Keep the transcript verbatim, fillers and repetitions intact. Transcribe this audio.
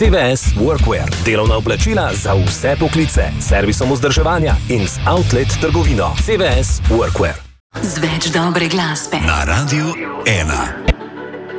C V S Workwear, delovna oblačila za vse poklice, servisom vzdrževanja in z outlet trgovino. C V S Workwear. Z več dobre glasbe. Na Radiu ena.